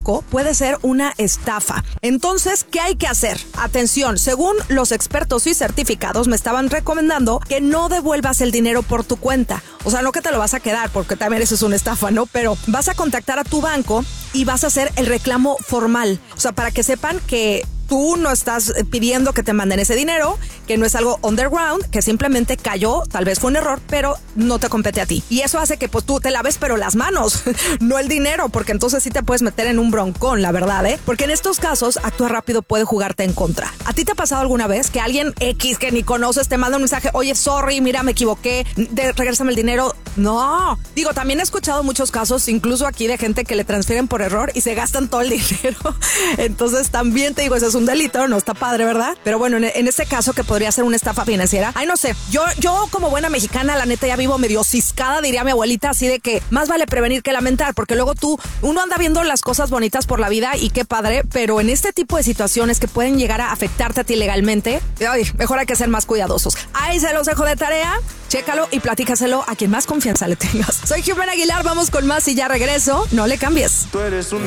banco puede ser una estafa. Entonces, ¿qué hay que hacer? Atención, según los expertos y certificados me estaban recomendando que no devuelvas el dinero por tu cuenta. O sea, no que te lo vas a quedar, porque también eso es una estafa, ¿no? Pero vas a contactar a tu banco y vas a hacer el reclamo formal. O sea, para que sepan que tú no estás pidiendo que te manden ese dinero, que no es algo underground, que simplemente cayó, tal vez fue un error, pero no te compete a ti. Y eso hace que pues tú te laves pero las manos, no el dinero, porque entonces sí te puedes meter en un broncón, la verdad, ¿eh? Porque en estos casos, actuar rápido puede jugarte en contra. ¿A ti te ha pasado alguna vez que alguien X que ni conoces te manda un mensaje, oye, sorry, mira, me equivoqué, regrésame el dinero? No. Digo, también he escuchado muchos casos, incluso aquí, de gente que le transfieren por error y se gastan todo el dinero. Entonces también te digo, eso es un delito, no está padre, ¿verdad? Pero bueno, en este caso que podría ser una estafa financiera, ay, no sé, yo como buena mexicana, la neta ya vivo medio ciscada, diría mi abuelita, así de que más vale prevenir que lamentar, porque luego uno anda viendo las cosas bonitas por la vida y qué padre, pero en este tipo de situaciones que pueden llegar a afectarte a ti legalmente, ay, mejor hay que ser más cuidadosos. Ahí se los dejo de tarea, chécalo y platícaselo a quien más confianza le tengas. Soy Jimena Aguilar, vamos con más y ya regreso, no le cambies. Tú eres un